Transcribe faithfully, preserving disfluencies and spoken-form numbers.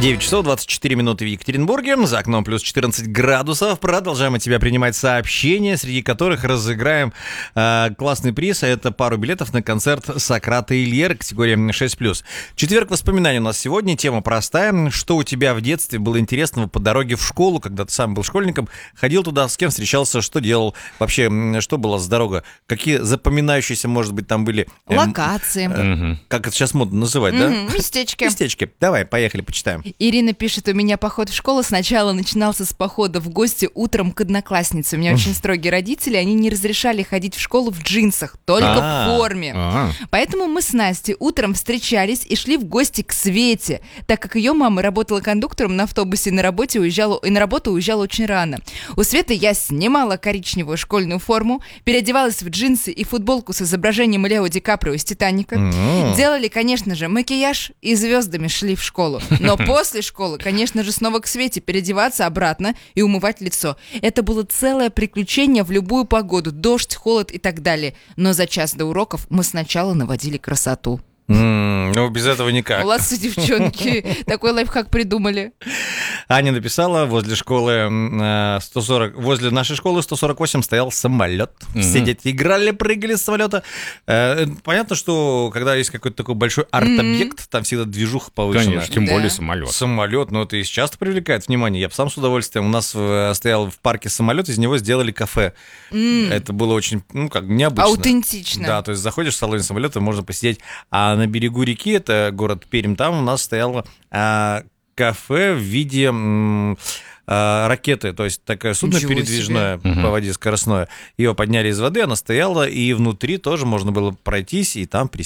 девять часов двадцать четыре минуты в Екатеринбурге, за окном плюс четырнадцать градусов. Продолжаем от тебя принимать сообщения, среди которых разыграем э, классный приз, а это пару билетов на концерт Сократа и Ильера, категория шесть плюс. Четверг воспоминаний у нас сегодня, тема простая. Что у тебя в детстве было интересного по дороге в школу, когда ты сам был школьником, ходил туда, с кем встречался, что делал, вообще, что было за дорога, какие запоминающиеся, может быть, там были... Э, Локации. Э, угу. Как это сейчас модно называть, да? Угу. Местечки. Местечки. Давай, поехали, почитаем. Ирина пишет, у меня поход в школу сначала начинался с похода в гости утром к однокласснице. У меня очень строгие родители, они не разрешали ходить в школу в джинсах, только в форме. Поэтому мы с Настей утром встречались и шли в гости к Свете, так как ее мама работала кондуктором на автобусе и на, работе уезжала, и на работу уезжала очень рано. У Светы я снимала коричневую школьную форму, переодевалась в джинсы и футболку с изображением Лео Ди Каприо из «Титаника». Делали, конечно же, макияж и звездами шли в школу. Но после школы, конечно же, снова к Свете, переодеваться обратно и умывать лицо. Это было целое приключение в любую погоду, дождь, холод и так далее. Но за час до уроков мы сначала наводили красоту. Mm, ну, без этого никак. Молодцы, девчонки. Такой лайфхак придумали. Аня написала, возле школы сто сорок, возле нашей школы сто сорок восемь стоял самолет. Mm-hmm. Все дети играли, прыгали с самолета. Понятно, что когда есть какой-то такой большой арт-объект, mm-hmm. там всегда движуха повышена. Конечно, тем да. более самолет. Самолет, ну это и часто привлекает внимание. Я бы сам с удовольствием. У нас стоял в парке самолет, из него сделали кафе. Mm. Это было очень, ну как, необычно. Аутентично. Да, то есть заходишь в салоне самолета, можно посидеть. А на берегу реки, это город Пермь, там у нас стояло а, кафе в виде м, а, ракеты, то есть такое судно Ничего передвижное себе. По воде скоростное. Ее подняли из воды, она стояла, и внутри тоже можно было пройтись и там присесть.